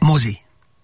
Mozi.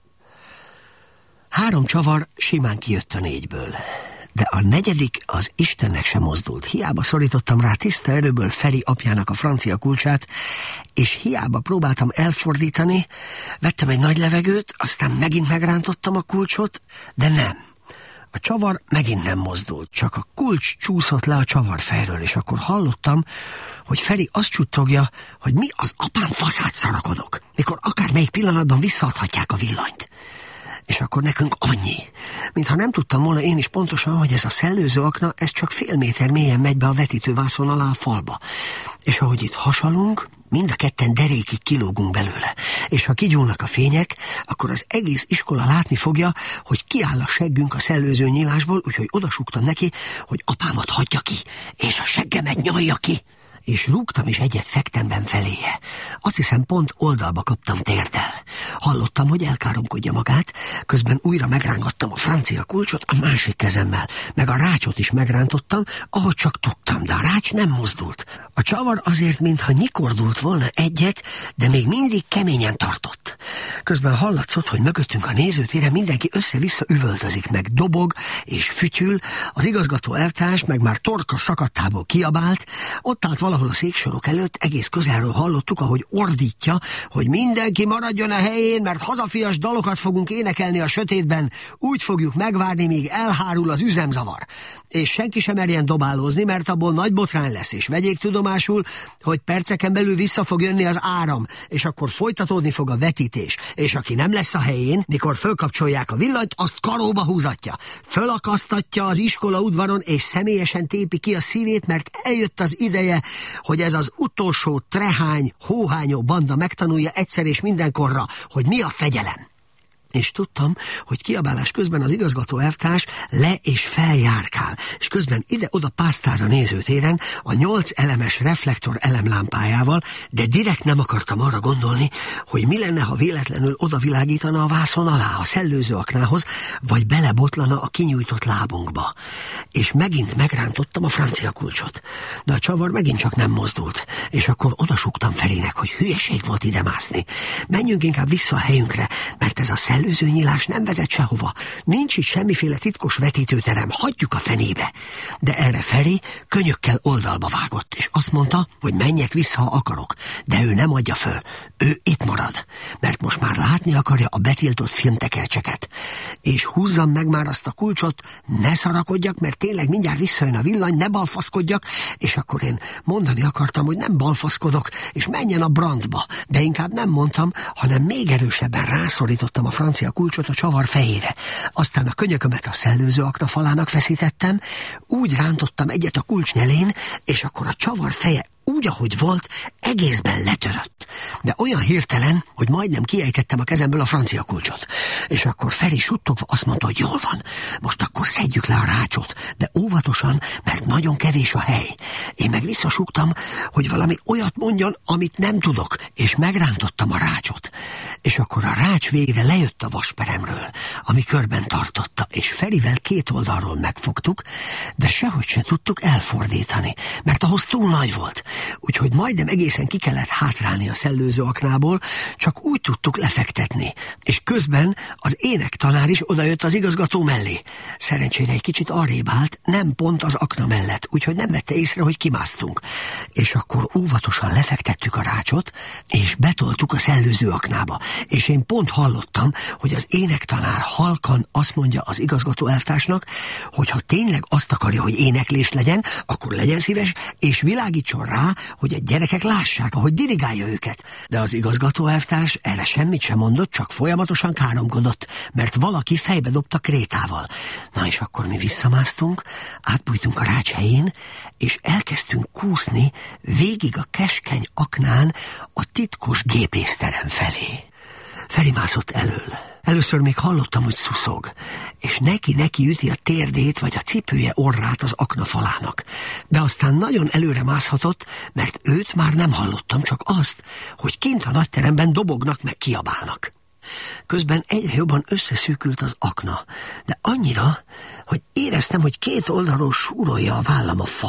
3 csavar simán kijött a 4-ből. De a 4. az Istennek sem mozdult. Hiába szorítottam rá tiszta erőből Feri apjának a francia kulcsát, és hiába próbáltam elfordítani, vettem egy nagy levegőt, aztán megint megrántottam a kulcsot, de nem. A csavar megint nem mozdult, csak a kulcs csúszott le a csavarfejről, és akkor hallottam, hogy Feri azt csuttogja, hogy mi az apám faszát szarakodok, mikor akármelyik pillanatban visszaadhatják a villanyt. És akkor nekünk annyi, mintha nem tudtam volna én is pontosan, hogy ez a szellőző akna, ez csak fél méter mélyen megy be a vetítővászon alá a falba. És ahogy itt hasalunk, mind a ketten derékig kilógunk belőle. És ha kigyúlnak a fények, akkor az egész iskola látni fogja, hogy kiáll a seggünk a szellőző nyílásból, úgyhogy odasúgtam neki, hogy apámat hagyja ki, és a seggemet nyalja ki. És rúgtam, és egyet fektemben feléje. Azt hiszem, pont oldalba kaptam térdel. Hallottam, hogy elkáromkodja magát, közben újra megrángattam a francia kulcsot a másik kezemmel, meg a rácsot is megrántottam, ahogy csak tudtam, de a rács nem mozdult. A csavar azért, mintha nyikordult volna egyet, de még mindig keményen tartott. Közben hallatszott, hogy mögöttünk a nézőtéren mindenki össze-vissza üvöltözik, meg dobog és fütyül, az igazgató elvtárs meg már torka szakadtából kiabált, ott állt valahol a széksorok előtt, egész közelről hallottuk, ahogy ordítja, hogy mindenki maradjon a helyén, mert hazafias dalokat fogunk énekelni a sötétben, úgy fogjuk megvárni, míg elhárul az üzemzavar. És senki sem merjen dobálózni, mert abból nagy botrány lesz, és vegyék tudomásul, hogy perceken belül vissza fog jönni az áram, és akkor folytatódni fog a vetítés, és aki nem lesz a helyén, mikor fölkapcsolják a villanyt, azt karóba húzatja, fölakasztatja az iskola udvaron, és személyesen tépi ki a szívét, mert eljött az ideje, hogy ez az utolsó trehány, hóhányó banda megtanulja egyszer és mindenkorra, hogy mi a fegyelem. És tudtam, hogy kiabálás közben az igazgató elvtárs le és feljárkál, és közben ide-oda pásztáz a nézőtéren a 8 elemes reflektor elemlámpájával, de direkt nem akartam arra gondolni, hogy mi lenne, ha véletlenül odavilágítana a vászon alá, a szellőző aknához, vagy belebotlana a kinyújtott lábunkba. És megint megrántottam a francia kulcsot. De a csavar megint csak nem mozdult, és akkor odasúgtam Ferinek, hogy hülyeség volt ide mászni. Menjünk inkább vissza a helyünkre, mert ez a szellőző nyílás nem vezet sehova. Nincs itt semmiféle titkos vetítőterem, hagyjuk a fenébe. De erre Feri könyökkel oldalba vágott, és azt mondta, hogy menjek vissza, ha akarok. De ő nem adja föl. Ő itt marad, mert most már látni akarja a betiltott filmtekercseket. És húzzam meg már azt a kulcsot, ne szarakodjak, mert tényleg mindjárt visszajön a villany, ne balfaszkodjak, és akkor én mondani akartam, hogy nem balfaszkodok, és menjen a brandba. De inkább nem mondtam, hanem még erősebben rászorítottam a francia kulcsot a csavar fejére. Aztán a könyökömet a szellőző akna falának feszítettem, úgy rántottam egyet a kulcs nyelén, és akkor a csavar feje úgy, ahogy volt, egészben letörött. De olyan hirtelen, hogy majdnem kiejtettem a kezemből a francia kulcsot. És akkor Feri suttogva azt mondta, hogy jól van, most akkor szedjük le a rácsot, de óvatosan, mert nagyon kevés a hely. Én meg visszasúgtam, hogy valami olyat mondjon, amit nem tudok, és megrántottam a rácsot. És akkor a rács végre lejött a vasperemről, ami körben tartotta, és Ferivel 2 oldalról megfogtuk, de sehogy se tudtuk elfordítani, mert ahhoz túl nagy volt. Úgyhogy majdnem egészen ki kellett hátrálni a szellőző aknából, csak úgy tudtuk lefektetni. És közben az énektanár is odajött az igazgató mellé. Szerencsére egy kicsit arrébb állt, nem pont az akna mellett, úgyhogy nem vette észre, hogy kimásztunk. És akkor óvatosan lefektettük a rácsot, és betoltuk a szellőző aknába. És én pont hallottam, hogy az énektanár halkan azt mondja az igazgató elvtársnak, hogy ha tényleg azt akarja, hogy éneklés legyen, akkor legyen szíves, és világítson rá, hogy a gyerekek lássák, ahogy dirigálja őket. De az igazgató elvtárs erre semmit sem mondott, csak folyamatosan káromkodott, mert valaki fejbe dobta krétával. Na és akkor mi visszamásztunk, átbújtunk a rács helyén, és elkezdtünk kúszni végig a keskeny aknán a titkos gépészterem felé. Feri mászott elől. Először még hallottam, hogy szuszog, és neki üti a térdét vagy a cipője orrát az aknafalának. De aztán nagyon előre mászhatott, mert őt már nem hallottam, csak azt, hogy kint a nagyteremben dobognak meg kiabálnak. Közben egyre jobban összeszűkült az akna, de annyira, hogy éreztem, hogy 2 oldalról súrolja a vállam a fal.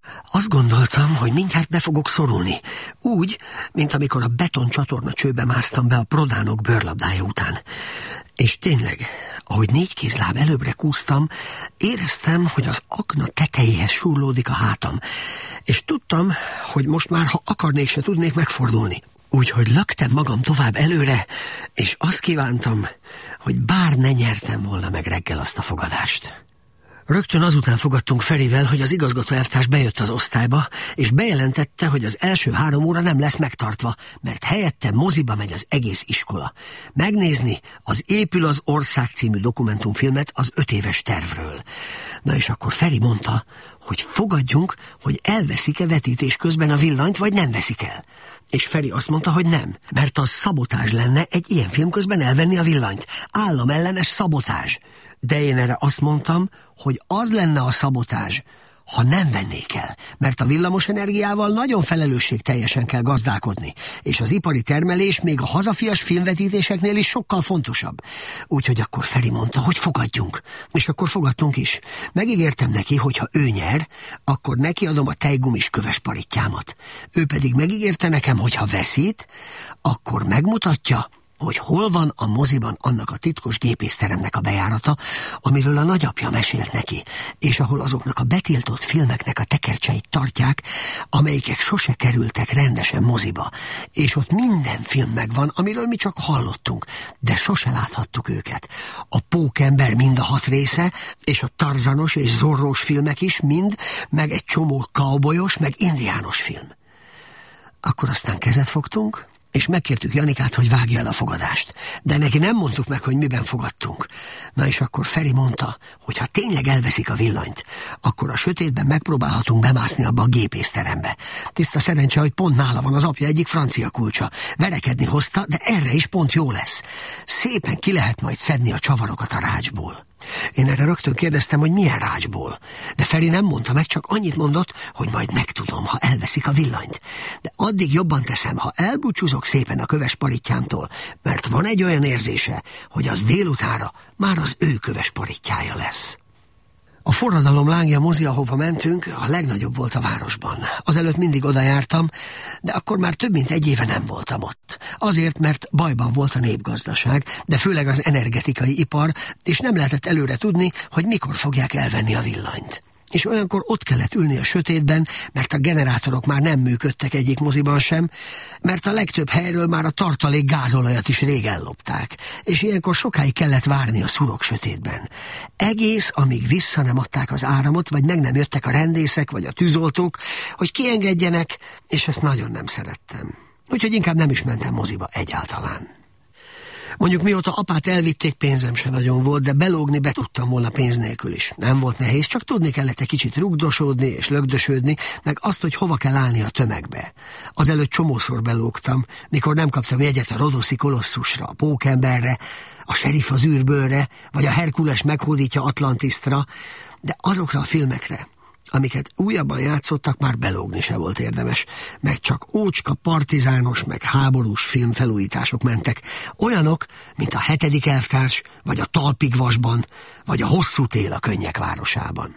Azt gondoltam, hogy mindjárt be fogok szorulni. Úgy, mint amikor a betoncsatorna csőbe másztam be a Prodánok bőrlabdája után. És tényleg, ahogy 4 kézláb előbbre kúztam, éreztem, hogy az akna tetejéhez surlódik a hátam. És tudtam, hogy most már, ha akarnék, se tudnék megfordulni. Úgyhogy löktem magam tovább előre, és azt kívántam, hogy bár ne nyertem volna meg reggel azt a fogadást. Rögtön azután fogadtunk Ferivel, hogy az igazgató elvtárs bejött az osztályba, és bejelentette, hogy az első 3 óra nem lesz megtartva, mert helyette moziba megy az egész iskola. Megnézni az Épül az ország című dokumentumfilmet az 5 éves tervről. Na és akkor Feri mondta, hogy fogadjunk, hogy elveszik-e vetítés közben a villanyt, vagy nem veszik el. És Feri azt mondta, hogy nem, mert az szabotázs lenne egy ilyen film közben elvenni a villanyt. Államellenes szabotázs. De én erre azt mondtam, hogy az lenne a szabotázs, ha nem vennék el, mert a villamos energiával nagyon felelősségteljesen kell gazdálkodni, és az ipari termelés még a hazafias filmvetítéseknél is sokkal fontosabb. Úgyhogy akkor Feri mondta, hogy fogadjunk, és akkor fogadtunk is. Megígértem neki, hogy ha ő nyer, akkor neki adom a tejgumis köves parittyámat. Ő pedig megígérte nekem, hogy ha veszít, akkor megmutatja, hogy hol van a moziban annak a titkos gépészteremnek a bejárata, amiről a nagyapja mesélt neki, és ahol azoknak a betiltott filmeknek a tekercseit tartják, amelyikek sose kerültek rendesen moziba, és ott minden film megvan, amiről mi csak hallottunk, de sose láthattuk őket. A Pókember mind a 6 része, és a Tarzanos és Zorrós filmek is mind, meg egy csomó cowboyos, meg indiános film. Akkor aztán kezet fogtunk, és megkértük Janikát, hogy vágja el a fogadást. De neki nem mondtuk meg, hogy miben fogadtunk. Na és akkor Feri mondta, hogy ha tényleg elveszik a villanyt, akkor a sötétben megpróbálhatunk bemászni abba a gépészterembe. Tiszta szerencse, hogy pont nála van az apja egyik francia kulcsa. Verekedni hozta, de erre is pont jó lesz. Szépen ki lehet majd szedni a csavarokat a rácsból. Én erre rögtön kérdeztem, hogy milyen rácsból. De Feri nem mondta meg, csak annyit mondott, hogy majd megtudom, ha elveszik a villanyt. De addig jobban teszem, ha elbúcsúzok szépen a köves parittyámtól, mert van egy olyan érzése, hogy az délutánra már az ő köves parittyája lesz. A Forradalom lángja mozi, ahova mentünk, a legnagyobb volt a városban. Azelőtt mindig oda jártam, de akkor már több mint 1 éve nem voltam ott. Azért, mert bajban volt a népgazdaság, de főleg az energetikai ipar, és nem lehetett előre tudni, hogy mikor fogják elvenni a villanyt. És olyankor ott kellett ülni a sötétben, mert a generátorok már nem működtek egyik moziban sem, mert a legtöbb helyről már a tartalék gázolajat is rég ellopták, és ilyenkor sokáig kellett várni a szurok sötétben. Egész, amíg vissza nem adták az áramot, vagy meg nem jöttek a rendészek, vagy a tűzoltók, hogy kiengedjenek, és ezt nagyon nem szerettem. Úgyhogy inkább nem is mentem moziba egyáltalán. Mondjuk mióta apát elvitték, pénzem se nagyon volt, de belógni be tudtam volna pénz nélkül is. Nem volt nehéz, csak tudni kellett egy kicsit rugdosódni és lögdösödni, meg azt, hogy hova kell állni a tömegbe. Azelőtt csomószor belógtam, mikor nem kaptam jegyet a Rodoszi kolosszusra, a Pókemberre, a Serif az űrbőrre, vagy a Herkules meghódítja Atlantisztra, de azokra a filmekre, amiket újabban játszottak, már belógni se volt érdemes, mert csak ócska partizános meg háborús filmfelújítások mentek, olyanok, mint a 7. elvtárs, vagy a Talpigvasban, vagy a Hosszú tél a Könnyek városában.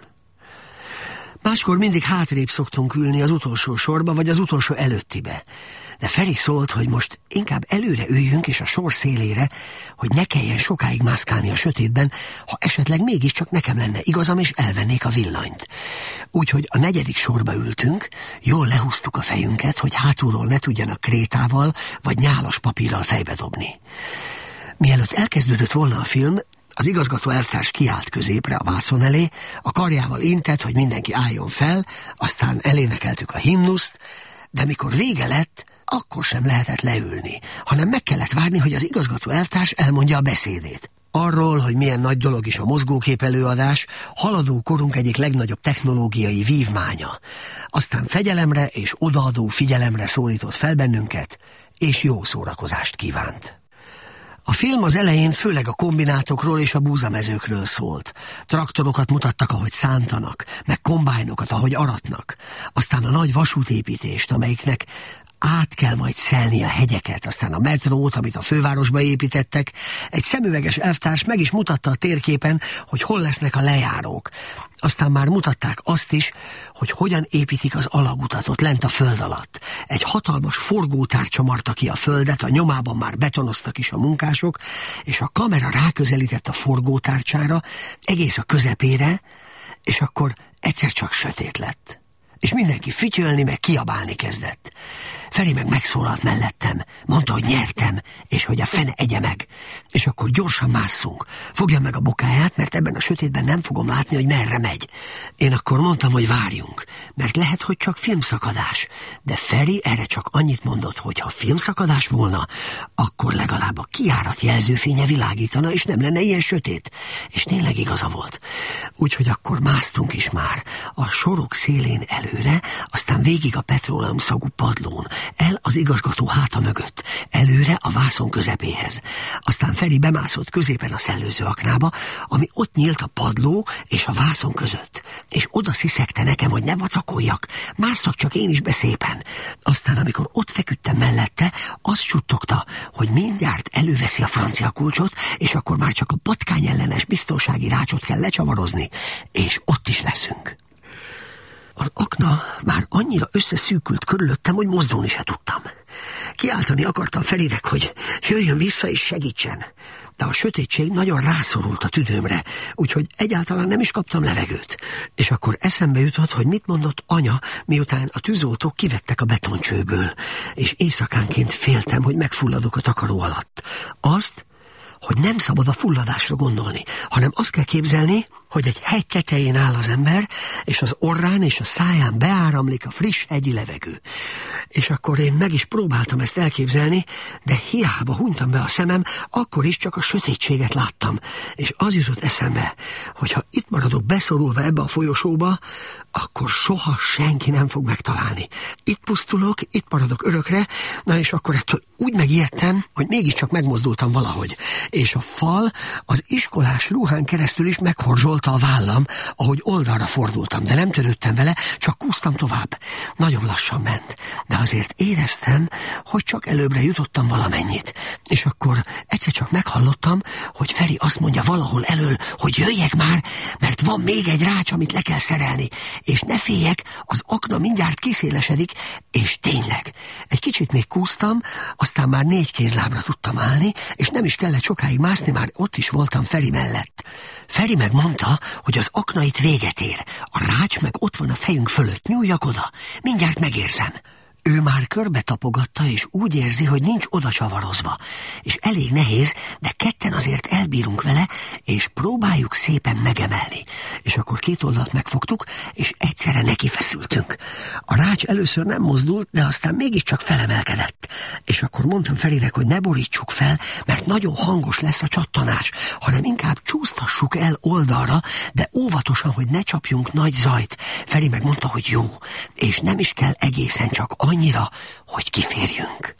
Máskor mindig hátrébb szoktunk ülni az utolsó sorba, vagy az utolsó előttibe. De Feri szólt, hogy most inkább előre üljünk és a sor szélére, hogy ne kelljen sokáig mászkálni a sötétben, ha esetleg mégiscsak nekem lenne igazam, és elvennék a villanyt. Úgyhogy a 4. sorba ültünk, jól lehúztuk a fejünket, hogy hátulról ne tudjanak krétával vagy nyálas papírral fejbe dobni. Mielőtt elkezdődött volna a film, az igazgató elvtárs kiállt középre a vászon elé, a karjával intett, hogy mindenki álljon fel, aztán elénekeltük a himnuszt, de mikor vége lett, akkor sem lehetett leülni, hanem meg kellett várni, hogy az igazgató elvtárs elmondja a beszédét. Arról, hogy milyen nagy dolog is a mozgókép előadás, haladó korunk egyik legnagyobb technológiai vívmánya. Aztán fegyelemre és odaadó figyelemre szólított fel bennünket, és jó szórakozást kívánt. A film az elején főleg a kombinátokról és a búzamezőkről szólt. Traktorokat mutattak, ahogy szántanak, meg kombájnokat, ahogy aratnak. Aztán a nagy vasútépítést, amelyiknek át kell majd szelni a hegyeket, aztán a metrót, amit a fővárosba építettek. Egy szemüveges elvtárs meg is mutatta a térképen, hogy hol lesznek a lejárók. Aztán már mutatták azt is, hogy hogyan építik az alagutat ott lent a föld alatt. Egy hatalmas forgótárcsa marta ki a földet, a nyomában már betonoztak is a munkások, és a kamera ráközelített a forgótárcsára, egész a közepére, és akkor egyszer csak sötét lett. És mindenki fütyölni, meg kiabálni kezdett. Feri meg megszólalt mellettem, mondta, hogy nyertem, és hogy a fene egye meg. És akkor gyorsan másszunk, fogja meg a bokáját, mert ebben a sötétben nem fogom látni, hogy merre megy. Én akkor mondtam, hogy várjunk, mert lehet, hogy csak filmszakadás. De Feri erre csak annyit mondott, hogy ha filmszakadás volna, akkor legalább a kijárat jelzőfénye világítana, és nem lenne ilyen sötét. És tényleg igaza volt. Úgyhogy akkor másztunk is már a sorok szélén előre, aztán végig a petróleumszagú padlón, el az igazgató háta mögött, előre a vászon közepéhez. Aztán Feri bemászott középen a szellőző aknába, ami ott nyílt a padló és a vászon között. És oda sziszegte nekem, hogy ne vacakoljak, másszak csak én is be szépen. Aztán, amikor ott feküdtem mellette, azt suttogta, hogy mindjárt előveszi a francia kulcsot, és akkor már csak a patkány ellenes biztonsági rácsot kell lecsavarozni, és ott is leszünk. Az akna már annyira összeszűkült körülöttem, hogy mozdulni se tudtam. Kiáltani akartam Ferinek, hogy jöjjön vissza és segítsen. De a sötétség nagyon rászorult a tüdőmre, úgyhogy egyáltalán nem is kaptam levegőt. És akkor eszembe jutott, hogy mit mondott anya, miután a tűzoltók kivettek a betoncsőből, és éjszakánként féltem, hogy megfulladok a takaró alatt. Azt, hogy nem szabad a fulladásra gondolni, hanem azt kell képzelni, hogy egy hegy tetején áll az ember, és az orrán és a száján beáramlik a friss hegyi levegő. És akkor én meg is próbáltam ezt elképzelni, de hiába hunytam be a szemem, akkor is csak a sötétséget láttam. És az jutott eszembe, hogy ha itt maradok beszorulva ebbe a folyosóba, akkor soha senki nem fog megtalálni. Itt pusztulok, itt maradok örökre, na és akkor ettől úgy megijedtem, hogy mégiscsak megmozdultam valahogy. És a fal az iskolás ruhán keresztül is meghorzsolta a vállam, ahogy oldalra fordultam, de nem törődtem vele, csak kúsztam tovább. Nagyon lassan ment, de azért éreztem, hogy csak előbbre jutottam valamennyit. És akkor egyszer csak meghallottam, hogy Feri azt mondja valahol elől, hogy jöjjek már, mert van még egy rács, amit le kell szerelni, és ne féljek, az akna mindjárt kiszélesedik, és tényleg. Egy kicsit még kúsztam, aztán már 4 kézlábra tudtam állni, és nem is kellett sokáig mászni, már ott is voltam Feri mellett. Feri megmondta, hogy az akna itt véget ér, a rács meg ott van a fejünk fölött, nyúljak oda, mindjárt megérzem. Ő már körbe tapogatta, és úgy érzi, hogy nincs oda csavarozva, és elég nehéz, de ketten azért elbírunk vele, és próbáljuk szépen megemelni. És akkor 2 oldalt megfogtuk, és egyszerre nekifeszültünk. A rács először nem mozdult, de aztán mégiscsak felemelkedett. És akkor mondtam Ferinek, hogy ne borítsuk fel, mert nagyon hangos lesz a csattanás, hanem inkább csúsztassuk el oldalra, de óvatosan, hogy ne csapjunk nagy zajt. Feri megmondta, hogy jó, és nem is kell egészen, csak annyira, hogy kiférjünk.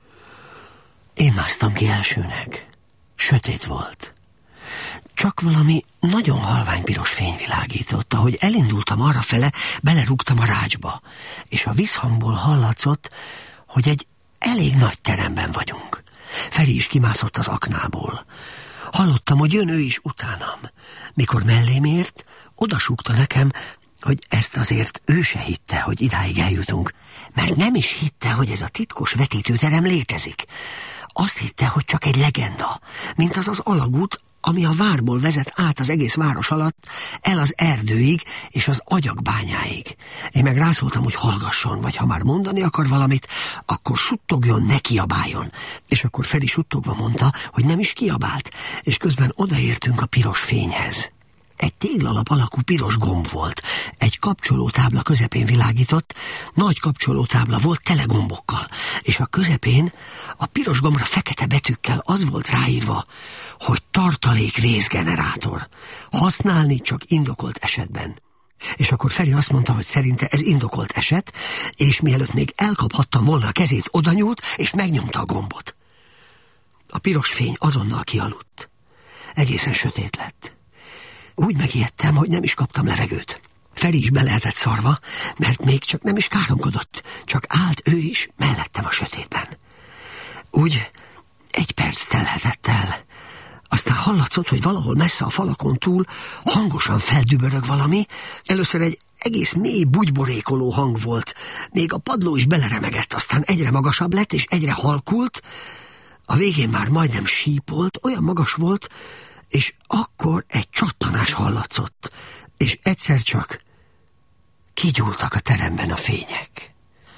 Én másztam ki elsőnek. Sötét volt. Csak valami nagyon halvány piros fény világított. Ahogy elindultam arrafele, belerúgtam a rácsba, és a visszhangból hallatszott, hogy egy elég nagy teremben vagyunk. Feri is kimászott az aknából. Hallottam, hogy jön ő is utánam. Mikor mellém ért, odasúgta nekem, hogy ezt azért ő se hitte, hogy idáig eljutunk, mert nem is hitte, hogy ez a titkos vetítőterem létezik. Azt hitte, hogy csak egy legenda, mint az alagút, ami a várból vezet át az egész város alatt, el az erdőig és az agyagбányáig. Én meg rászóltam, hogy hallgasson, vagy ha már mondani akar valamit, akkor suttogjon, ne kiabáljon. És akkor Feri suttogva mondta, hogy nem is kiabált, és közben odaértünk a piros fényhez. Egy téglalap alakú piros gomb volt, egy kapcsolótábla közepén világított, nagy kapcsolótábla volt tele gombokkal, és a közepén a piros gombra fekete betűkkel az volt ráírva, hogy tartalék vészgenerátor, használni csak indokolt esetben. És akkor Feri azt mondta, hogy szerinte ez indokolt eset, és mielőtt még elkaphattam volna a kezét, odanyúlt, és megnyomta a gombot. A piros fény azonnal kialudt. Egészen sötét lett. Úgy megijedtem, hogy nem is kaptam levegőt. Feri is be lehetett szarva, mert még csak nem is káromkodott, csak állt ő is mellettem a sötétben. Úgy 1 perc telhetett el. Aztán hallatszott, hogy valahol messze a falakon túl hangosan feldübörög valami. Először egy egész mély bugyborékoló hang volt. Még a padló is beleremegett, aztán egyre magasabb lett, és egyre halkult. A végén már majdnem sípolt, olyan magas volt, és akkor egy csattanás hallatszott, és egyszer csak kigyúltak a teremben a fények.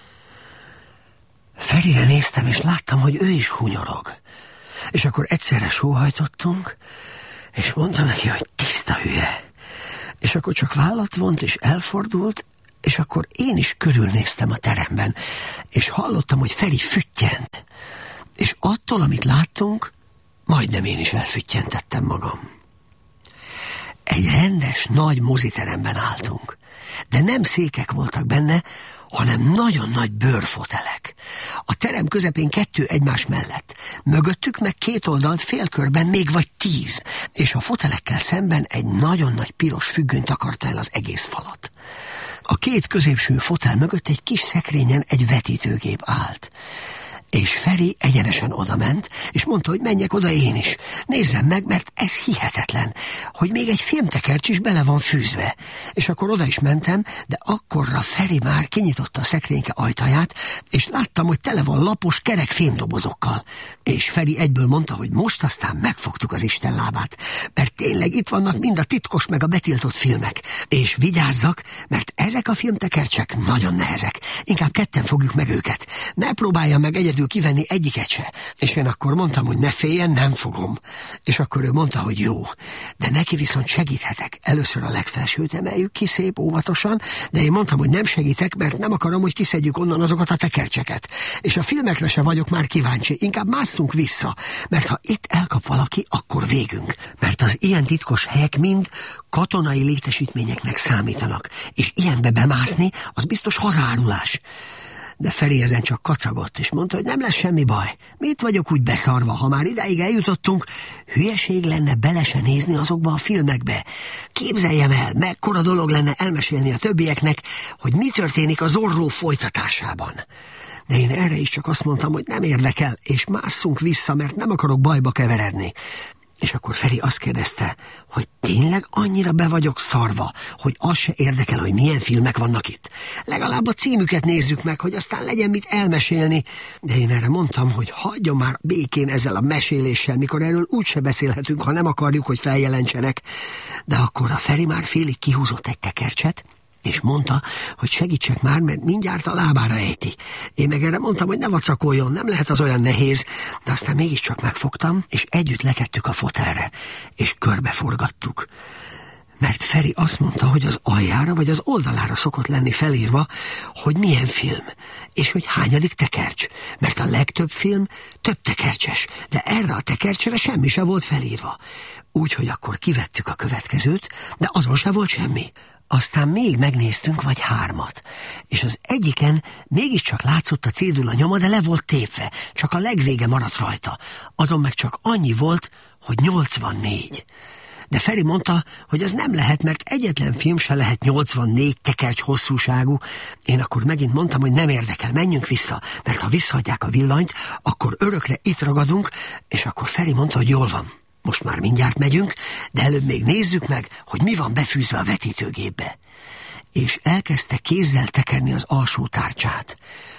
Ferire néztem, és láttam, hogy ő is hunyorog. És akkor egyszerre sóhajtottunk, és mondta neki, hogy tiszta hülye. És akkor csak vállat vont, és elfordult, és akkor én is körülnéztem a teremben, és hallottam, hogy Feri füttyent. És attól, amit láttunk, majdnem én is elfüttyentettem magam. Egy rendes, nagy moziteremben álltunk, de nem székek voltak benne, hanem nagyon nagy bőrfotelek. A terem közepén 2 egymás mellett, mögöttük meg 2 oldalt félkörben még vagy 10, és a fotelekkel szemben egy nagyon nagy piros függöny takarta el az egész falat. A 2 középső fotel mögött egy kis szekrényen egy vetítőgép állt. És Feri egyenesen odament, és mondta, hogy menjek oda én is. Nézzem meg, mert ez hihetetlen, hogy még egy filmtekercs is bele van fűzve. És akkor oda is mentem, de akkorra Feri már kinyitotta a szekrényke ajtaját, és láttam, hogy tele van lapos, kerek fémdobozokkal. És Feri egyből mondta, hogy most aztán megfogtuk az Isten lábát, mert tényleg itt vannak mind a titkos meg a betiltott filmek. És vigyázzak, mert ezek a filmtekercsek nagyon nehezek. Inkább 2 fogjuk meg őket. Ne próbáljam meg egyedül kivenni egyiket se. És én akkor mondtam, hogy ne féljen, nem fogom. És akkor ő mondta, hogy jó. De neki viszont segíthetek. Először a legfelsőt emeljük ki szép óvatosan, de én mondtam, hogy nem segítek, mert nem akarom, hogy kiszedjük onnan azokat a tekercseket. És a filmekre se vagyok már kíváncsi. Inkább másszunk vissza, mert ha itt elkap valaki, akkor végünk. Mert az ilyen titkos helyek mind katonai létesítményeknek számítanak. És ilyenbe bemászni, az biztos hazárulás. De Feri ezen csak kacagott, és mondta, hogy nem lesz semmi baj. Mit vagyok úgy beszarva, ha már idáig eljutottunk? Hülyeség lenne bele se nézni azokba a filmekbe. Képzeljem el, mekkora dolog lenne elmesélni a többieknek, hogy mi történik a Zorro folytatásában. De én erre is csak azt mondtam, hogy nem érdekel, és másszunk vissza, mert nem akarok bajba keveredni. És akkor Feri azt kérdezte, hogy tényleg annyira be vagyok szarva, hogy az se érdekel, hogy milyen filmek vannak itt. Legalább a címüket nézzük meg, hogy aztán legyen mit elmesélni. De én erre mondtam, hogy hagyjon már békén ezzel a meséléssel, mikor erről úgyse beszélhetünk, ha nem akarjuk, hogy feljelentsenek. De akkor a Feri már félig kihúzott egy tekercset, és mondta, hogy segítsek már, mert mindjárt a lábára ejti. Én meg erre mondtam, hogy ne vacakoljon, nem lehet az olyan nehéz, de aztán mégiscsak megfogtam, és együtt letettük a fotelre, és körbeforgattuk. Mert Feri azt mondta, hogy az aljára vagy az oldalára szokott lenni felírva, hogy milyen film, és hogy hányadik tekercs, mert a legtöbb film több tekercses, de erre a tekercsre semmi se volt felírva. Úgyhogy akkor kivettük a következőt, de azon se volt semmi. Aztán még megnéztünk vagy 3, és az egyiken mégiscsak látszott a cédula nyoma, de le volt tépve, csak a legvége maradt rajta. Azon meg csak annyi volt, hogy 84. De Feri mondta, hogy az nem lehet, mert egyetlen film se lehet 84 tekercs hosszúságú. Én akkor megint mondtam, hogy nem érdekel, menjünk vissza, mert ha visszaadják a villanyt, akkor örökre itt ragadunk, és akkor Feri mondta, hogy jól van. Most már mindjárt megyünk, de előbb még nézzük meg, hogy mi van befűzve a vetítőgépbe. És elkezdte kézzel tekerni az alsó tárcsát.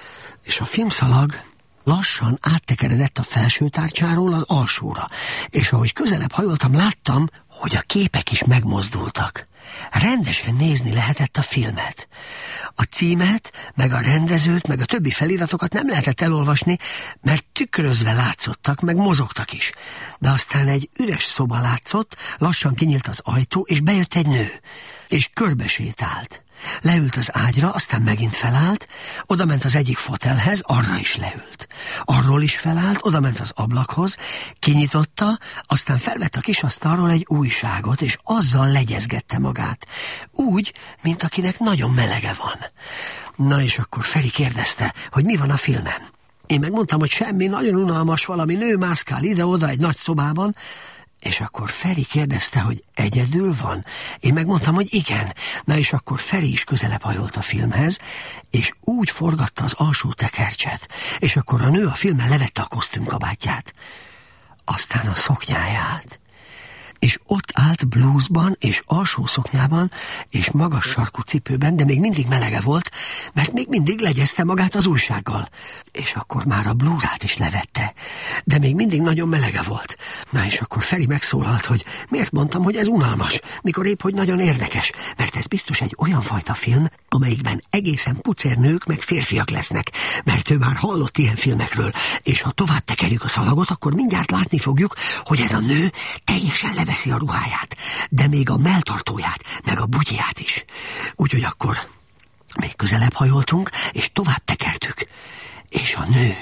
És a filmszalag lassan áttekeredett a felső tárcsáról az alsóra, és ahogy közelebb hajoltam, láttam, hogy a képek is megmozdultak. Rendesen nézni lehetett a filmet. A címet, meg a rendezőt, meg a többi feliratokat nem lehetett elolvasni, mert tükrözve látszottak, meg mozogtak is. De aztán egy üres szoba látszott, lassan kinyílt az ajtó, és bejött egy nő, és körbesétált. Leült az ágyra, aztán megint felállt, odament az egyik fotelhez, arra is leült. Arról is felállt, odament az ablakhoz, kinyitotta, aztán felvett a kis asztalról egy újságot, és azzal legyezgette magát. Úgy, mint akinek nagyon melege van. Na és akkor Feri kérdezte, hogy mi van a filmen. Én megmondtam, hogy semmi, nagyon unalmas, valami nő mászkál ide-oda egy nagy szobában, És akkor Feri kérdezte, hogy egyedül van? Én megmondtam, hogy igen. Na és akkor Feri is közelebb hajolt a filmhez, és úgy forgatta az alsó tekercset. És akkor a nő a filmen levette a kosztümkabátját. Aztán a szoknyáját. És ott állt blúzban és alsó szoknyában és magas sarkú cipőben, de még mindig melege volt, mert még mindig legyezte magát az újsággal. És akkor már a blúzát is levette, de még mindig nagyon melege volt. Na és akkor Feri megszólalt, hogy miért mondtam, hogy ez unalmas, mikor épp hogy nagyon érdekes, mert ez biztos egy olyan fajta film, amelyikben egészen pucér nők meg férfiak lesznek, mert ő már hallott ilyen filmekről, és ha tovább tekerjük a szalagot, akkor mindjárt látni fogjuk, hogy ez a nő teljesen leveszi a ruháját, de még a melltartóját, meg a bugyját is. Úgyhogy akkor még közelebb hajoltunk, és tovább tekertük, és a nő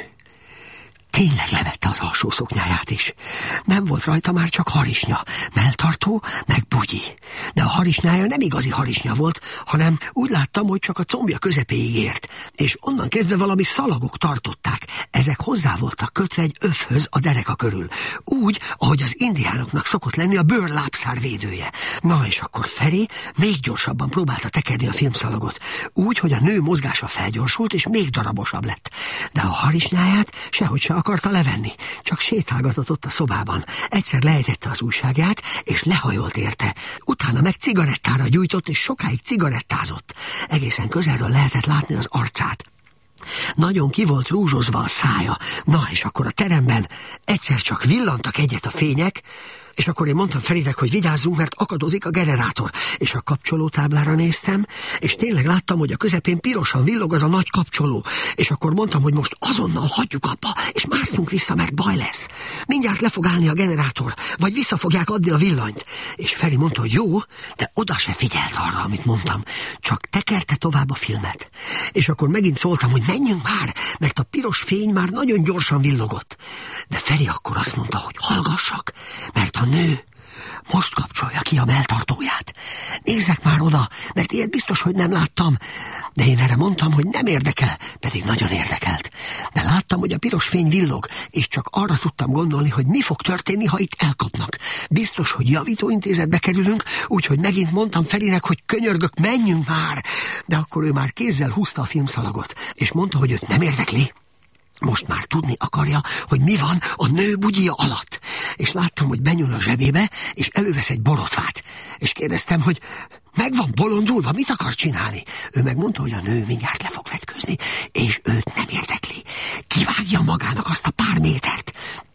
tényleg levette az alsó szoknyáját is. Nem volt rajta már csak harisnya, melltartó, meg bugyi. De a harisnyája nem igazi harisnya volt, hanem úgy láttam, hogy csak a combja közepéig ért, és onnan kezdve valami szalagok tartották. Ezek hozzá voltak kötve egy öfhöz a dereka körül. Úgy, ahogy az indiánoknak szokott lenni a bőrlábszár védője. Na és akkor Feri még gyorsabban próbálta tekerni a filmszalagot. Úgy, hogy a nő mozgása felgyorsult, és még darabosabb lett. De a harisnyáját sehogy se akarta levenni, csak sétálgatott ott a szobában. Egyszer lejtette az újságját, és lehajolt érte. Utána meg cigarettára gyújtott, és sokáig cigarettázott. Egészen közelről lehetett látni az arcát. Nagyon ki volt rúzsozva a szája. Na, és akkor a teremben egyszer csak villantak egyet a fények, és akkor én mondtam Ferinek, hogy vigyázzunk, mert akadozik a generátor. És a kapcsolótáblára néztem, és tényleg láttam, hogy a közepén pirosan villog az a nagy kapcsoló. És akkor mondtam, hogy most azonnal hagyjuk abba, és másszunk vissza, mert baj lesz. Mindjárt le fog állni a generátor, vagy vissza fogják adni a villanyt. És Feri mondta, hogy jó, de oda se figyelt arra, amit mondtam. Csak tekerte tovább a filmet. És akkor megint szóltam, hogy menjünk már, mert a piros fény már nagyon gyorsan villogott. De Feri akkor azt mondta, hogy hallgassak, mert a nő most kapcsolja ki a melltartóját. Nézzek már oda, mert ilyet biztos, hogy nem láttam. De én erre mondtam, hogy nem érdekel, pedig nagyon érdekelt. De láttam, hogy a piros fény villog, és csak arra tudtam gondolni, hogy mi fog történni, ha itt elkapnak. Biztos, hogy javítóintézetbe kerülünk, úgyhogy megint mondtam Ferinek, hogy könyörgök, menjünk már. De akkor ő már kézzel húzta a filmszalagot, és mondta, hogy őt nem érdekli. Most már tudni akarja, hogy mi van a nő bugyija alatt. És láttam, hogy benyúl a zsebébe, és elővesz egy borotvát. És kérdeztem, hogy meg van bolondulva, mit akar csinálni? Ő megmondta, hogy a nő mindjárt le fog vetkőzni, és őt nem érdekli. Kivágja magának azt a pár métert.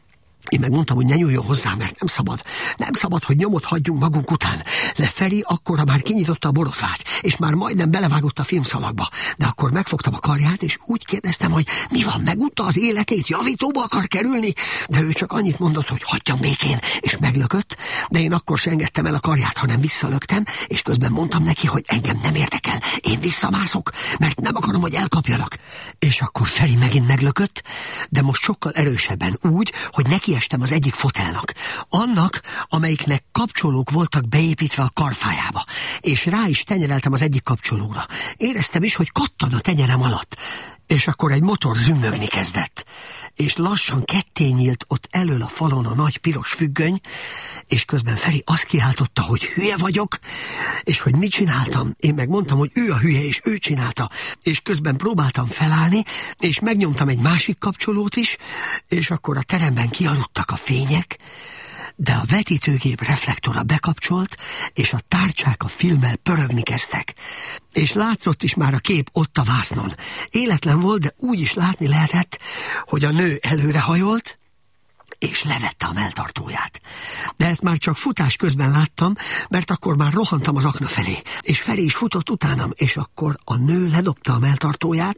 Én megmondtam, hogy ne nyúljon hozzá, mert nem szabad, hogy nyomot hagyjunk magunk után. De Feri akkora már kinyitotta a borotvát, és már majdnem belevágott a filmszalagba. De akkor megfogtam a karját, és úgy kérdeztem, hogy mi van, megutta az életét, javítóba akar kerülni? De ő csak annyit mondott, hogy hagyjam békén, és meglökött, de én akkor se engedtem el a karját, hanem visszalöktem, és közben mondtam neki, hogy engem nem érdekel, én visszamászok, mert nem akarom, hogy elkapjanak. És akkor Feri megint meglökött, de most sokkal erősebben úgy, hogy neki estem az egyik fotelnak, annak, amelyiknek kapcsolók voltak beépítve a karfájába, és rá is tenyereltem az egyik kapcsolóra. Éreztem is, hogy kattan a tenyerem alatt, és akkor egy motor zümmögni kezdett, és lassan ketté nyílt ott elől a falon a nagy piros függöny, és közben Feri azt kiáltotta, hogy hülye vagyok, és hogy mit csináltam. Én megmondtam, hogy ő a hülye, és ő csinálta, és közben próbáltam felállni, és megnyomtam egy másik kapcsolót is, és akkor a teremben kialudtak a fények, de a vetítőgép reflektora bekapcsolt, és a tárcsák a filmmel pörögni kezdtek. És látszott is már a kép ott a vásznon. Életlen volt, de úgy is látni lehetett, hogy a nő előrehajolt, és levette a melltartóját. De ezt már csak futás közben láttam, mert akkor már rohantam az akna felé, és Feri is futott utánam, és akkor a nő ledobta a melltartóját,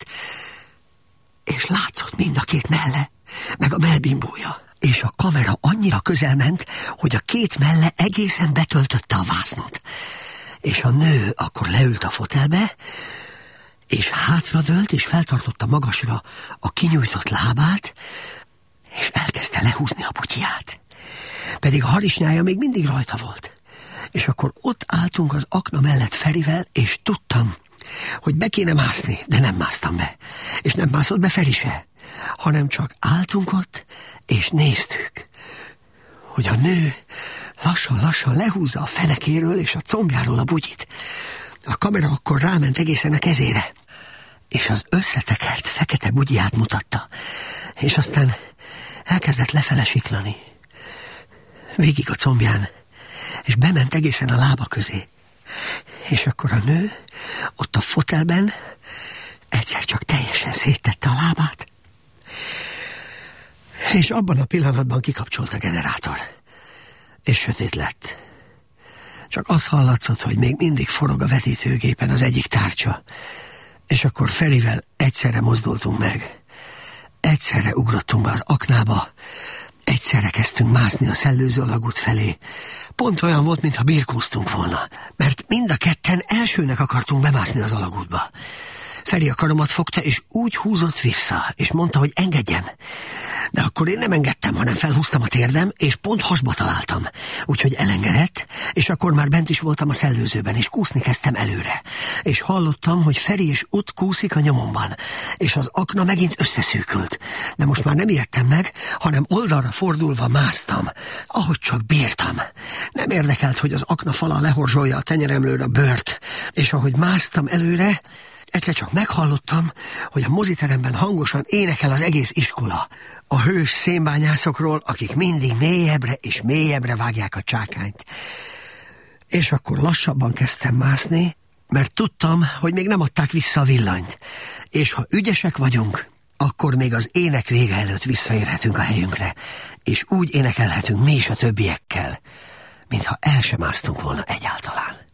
és látszott mind a két melle, meg a mellbimbója. És a kamera annyira közel ment, hogy a két melle egészen betöltötte a vásznot. És a nő akkor leült a fotelbe, és hátradőlt, és feltartotta magasra a kinyújtott lábát, és elkezdte lehúzni a butyját. Pedig a harisnyája még mindig rajta volt. És akkor ott álltunk az akna mellett Ferivel, és tudtam, hogy be kéne mászni, de nem másztam be. És nem mászott be Feri se, hanem csak álltunk ott, és néztük, hogy a nő Lassan lehúzza a fenekéről és a combjáról a bugyit. A kamera akkor ráment egészen a kezére, és az összetekert fekete bugyját mutatta, és aztán elkezdett lefele siklani. Végig a combján, és bement egészen a lába közé. És akkor a nő ott a fotelben egyszer csak teljesen széttette a lábát, és abban a pillanatban kikapcsolt a generátor, és sötét lett. Csak az hallatszott, hogy még mindig forog a vetítőgépen az egyik tárcsa, és akkor Ferivel egyszerre mozdultunk meg. Egyszerre ugrottunk be az aknába, egyszerre kezdtünk mászni a szellőző alagút felé. Pont olyan volt, mintha birkóztunk volna, mert mind a ketten elsőnek akartunk bemászni az alagútba. Feri a karomat fogta, és úgy húzott vissza, és mondta, hogy engedjem. De akkor én nem engedtem, hanem felhúztam a térdem, és pont hasba találtam. Úgyhogy elengedett, és akkor már bent is voltam a szellőzőben, és kúszni kezdtem előre. És hallottam, hogy Feri is ott kúszik a nyomomban, és az akna megint összeszűkült. De most már nem ijedtem meg, hanem oldalra fordulva másztam, ahogy csak bírtam. Nem érdekelt, hogy az akna fala lehorzsolja a tenyeremről a bőrt, és ahogy másztam előre, egyszer csak meghallottam, hogy a moziteremben hangosan énekel az egész iskola. A hős szénbányászokról, akik mindig mélyebbre és mélyebbre vágják a csákányt. És akkor lassabban kezdtem mászni, mert tudtam, hogy még nem adták vissza a villanyt. És ha ügyesek vagyunk, akkor még az ének vége előtt visszaérhetünk a helyünkre, és úgy énekelhetünk mi is a többiekkel, mintha el sem másztunk volna egyáltalán.